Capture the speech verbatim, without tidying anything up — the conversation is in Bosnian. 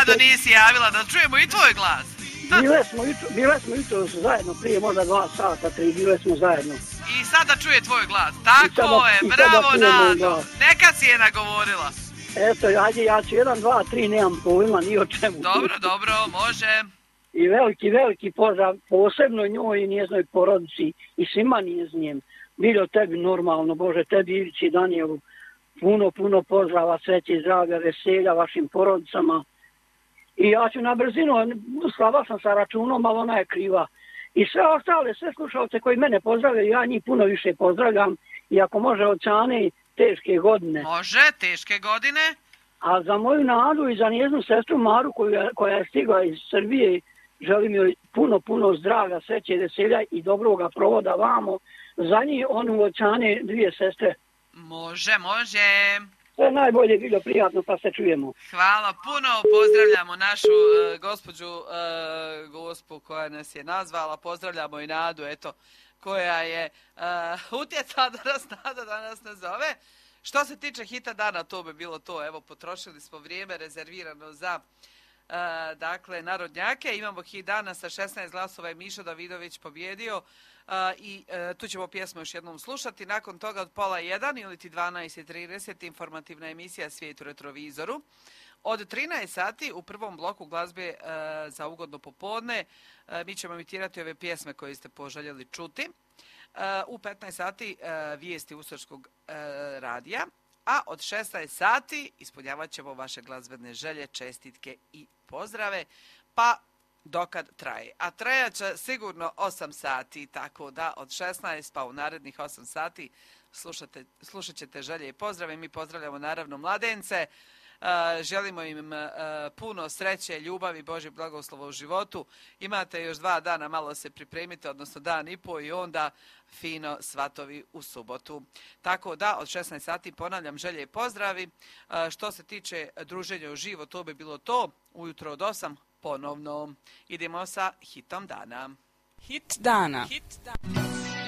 da nisi javila, da čujemo i tvoj glas. Bile smo, bile smo jutro zajedno, prije možda dva sata, tri, bile smo zajedno. I sada čuje tvoj glas. Tako sada, je, bravo Nado. Neka si je nagovorila. Eto, ajde, ja ću jedan, dva, tri, nemam pojma, ni o čemu. Dobro, dobro, može. I veliki, veliki pozdrav, posebno njoj i njeznoj porodici i svima njeznijem. Bilo tebi normalno, Bože, tebi Ivici i Danielu. Puno, puno pozdrava, sreće i zdravlja, veselja vašim porodicama. I ja ću na brzinu, slaba sam sa računom, ali ona je kriva. I sve ostale, sve slušalce koji mene pozdravljaju, ja njih puno više pozdravljam. I ako može od Čane, teške godine. Može, teške godine. A za moju Nadu i za njeznu sestru Maru koja, koja je stigla iz Srbije, želim joj puno, puno zdravlja, sreće, veselja i dobroga provoda vamo. Za njih onu od Čane dvije sestre. Može, može. Sve najbolje, bilo prijatno, pa se čujemo. Hvala puno, pozdravljamo našu uh, gospođu, uh, gospu koja nas je nazvala, pozdravljamo i Nadu, eto, koja je uh, utjecala da nas Nada danas ne zove. Što se tiče hita dana, to bi bilo to, evo, potrošili smo vrijeme rezervirano za Uh, dakle, narodnjake. Imamo hit dana sa šesnaest glasova je Mišo Davidović pobjedio uh, i uh, tu ćemo pjesmu još jednom slušati. Nakon toga od pola jedan ili ti dvanaest i trideset informativna emisija Svijet u retrovizoru. Od trinaest sati u prvom bloku glazbe uh, za ugodno popodne uh, mi ćemo emitirati ove pjesme koje ste poželjeli čuti. Uh, u petnaest sati uh, vijesti Uskočkog uh, radija. A od šesnaest sati ispunjavat ćemo vaše glazbene želje, čestitke i pozdrave, pa dokad traje. A trajaće sigurno osam sati, tako da od šesnaest pa u narednih osam sati slušate, slušat ćete želje i pozdrave. Mi pozdravljamo naravno mladence, uh, želimo im uh, puno sreće, ljubavi, Božje blagoslova u životu. Imate još dva dana, malo se pripremite, odnosno dan i po i onda fino svatovi u subotu. Tako da od šesnaest sati ponavljam želje i pozdravi. Uh, što se tiče druženja uživo, to bi bilo to. Ujutro od osam ponovno. Idemo sa hitom dana. Hit dana. Hit dana.